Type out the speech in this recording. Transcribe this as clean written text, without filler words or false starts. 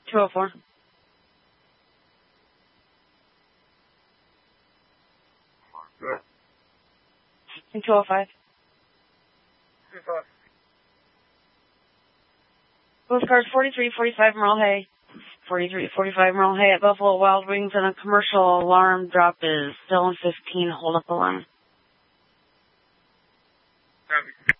204. Good. 205. 205. Both cars 4345 Merle Hay. 4345 Merle Hay at Buffalo Wild Wings, and a commercial alarm drop is still in 15. Hold up the line. Copy.